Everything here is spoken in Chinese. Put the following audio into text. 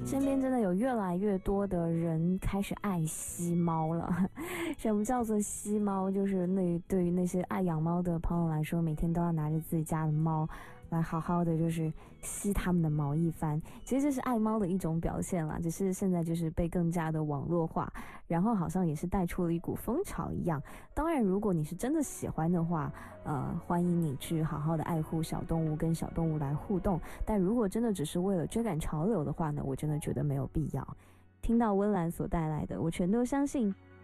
身边真的有越来越多的人开始爱惜猫了。什么叫做惜猫？就是对于那些爱养猫的朋友来说，每天都要拿着自己家的猫来好好的就是吸它们的毛一番。其实这是爱猫的一种表现啦，只是现在就是被更加的网络化，然后好像也是带出了一股风潮一样。当然如果你是真的喜欢的话，欢迎你去好好的爱护小动物，跟小动物来互动。但如果真的只是为了追赶潮流的话呢，我真的觉得没有必要。听到温岚所带来的我全都相信，